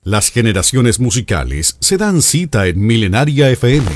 Las generaciones musicales se dan cita en Milenaria FM.